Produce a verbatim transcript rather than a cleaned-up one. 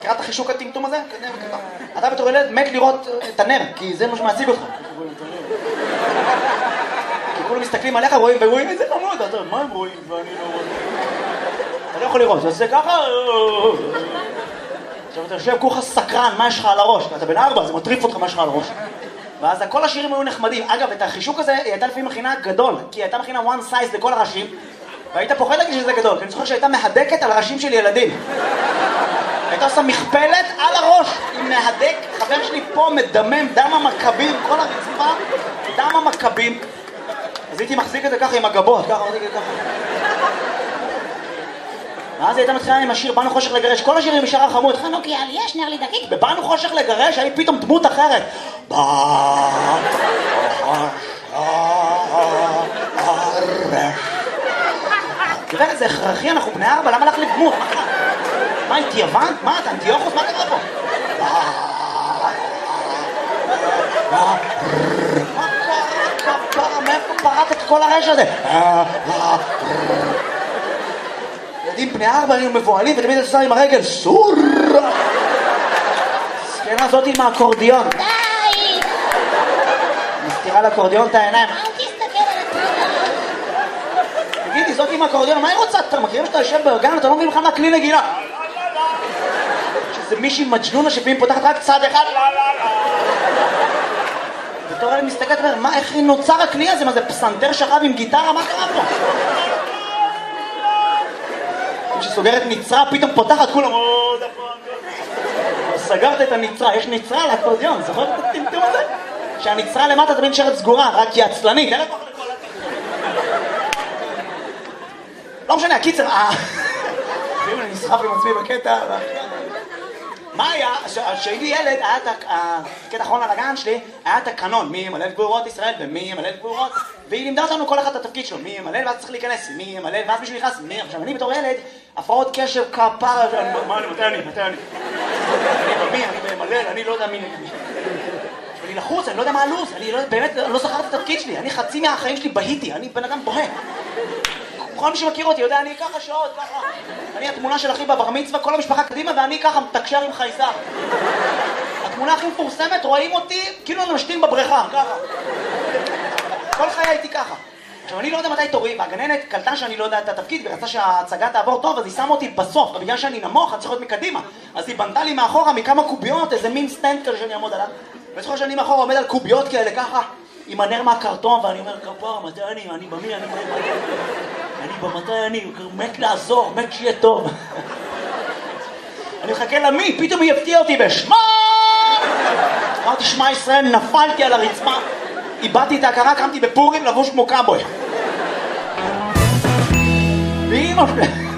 קראת החישוק הטמטום הזה? אתה בתור ילד מת לראות את הנר, כי זה מה שמעציג אותך. כי כולם מסתכלים עליך ורואים איזה חמוד, אתה מה הם רואים ואני לא רואה. אתה לא יכול לראות, זה עושה ככה. עכשיו אתה יושב כולך סקרן, מה יש לך על הראש? אתה בן ארבע, זה מטריף אותך מה יש לך על הראש. ואז כל השירים היו נחמדים. אגב, את החישוק הזה היא הייתה לפעמים מכינה גדול, כי היא הייתה מכינה one size לכל הראשים, והיית פוחד להגיד שזה גדול, כי אני זוכר שהייתה מהדקת על הראשים של ילדים. הייתה עושה מכפלת על הראש, עם מהדק, חבר שלי פה מדמם, דם המכבים, כל הרצפה, דם המכבים. אז הייתי מחזיק את זה ככה עם הגבות, ככה, מחזיק את זה ככה. ואז הייתה מתחילה עם השיר, באנו חושך לגרש, כל השירים משאר החמוד, חנוכי, על יש נר לי דקיק, ובאנו חושך לגרש, היה פתאום דמות אחרת. באנו חושך לגרש. תראה, זה הכרחי, אנחנו בני ארבע, למה להחליף דמות? מה קרה? מה, הייתי יוון? מה, אתה אנטיוכוס? מה קרה פה? מה קרה? מאיפה פרט את כל הרש הזה? ילדים בני ארבע היו מבועלים ותמיד עושה עם הרגל סור! סקנה הזאת עם האקורדיון. די! מסתירה לאקורדיון את העיניים. אל תסתכל על התמונה. תגידי, זאת עם האקורדיון, מה היא רוצה? אתה מכירים שאתה יושב בארגן, אתה לא מבין לך מה כלי נגינה. שזה מישהי מג'נונה שפעמים פותחת רק צד אחד. בתור אלה מסתכלת ואומר, מה, איך נוצר הכלי הזה? מה זה פסנתר שכב עם גיטרה? מה קרה פה? כשסוגרת נצרה, פתאום פותחת כולם, סגרת את הנצרה, יש נצרה על האקורדיון, זוכר את הטמטום הזה? שהנצרה למטה תמיד נשארת סגורה, רק היא עצלנית, אין לך לכל לא משנה, הקיצר, ואם אני נסחף עם עצמי בקטע, מה היה? כשהייתי ילד, היה את הקטע האחרון על הגן שלי, היה את הקנון, מי ימלא את גבורות ישראל ומי ימלא את גבורות, והיא לימדה אותנו כל אחד את התפקיד שלו, מי ימלא ואז צריך להיכנס, מי ימלא ואז מישהו נכנס, מי, עכשיו אני בתור ילד, הפרעות קשב כפרה, מה אני, מתי אני, מתי אני, אני במי, אני במלא, אני לא יודע מי נגד מי. אני לחוץ, אני לא יודע מה הלו"ז, אני באמת לא זכר את התפקיד שלי, אני חצי מהחיים שלי בהיתי, אני בן אדם בוהה. כל מי שמכיר אותי יודע, אני ככה שעות, ככה. אני התמונה של אחי בבר מצווה, כל המשפחה קדימה, ואני ככה מתקשר עם חייזר. התמונה הכי מפורסמת, רואים אותי, כאילו אני משתין בבריכה, ככה. כל חיי הייתי ככה. עכשיו, אני לא יודע מתי תורי, והגננת קלטה שאני לא יודע את התפקיד, ורצה שההצגה תעבור טוב, אז היא שמה אותי בסוף, בגלל שאני נמוך, אני צריך להיות מקדימה. אז היא בנתה לי מאחורה מכמה קוביות, איזה מין סטנד כזה שאני אעמוד עליו. וזוכר שאני מאחורה עומד על קוביות כאלה, ככה, עם הנר מהקרטון, ואני אומר, כפר, מתי אני, אני במי, אני במי, אני במתי אני, מת לעזור, מת שיהיה טוב. אני מחכה למי, פתאום היא הפתיעה אותי בשמה! אמרתי, שמע ישראל, נפלתי על הרצפה, איבדתי את ההכרה, קמתי בפורים לבוש כמו קאבוי. ואמא שלי...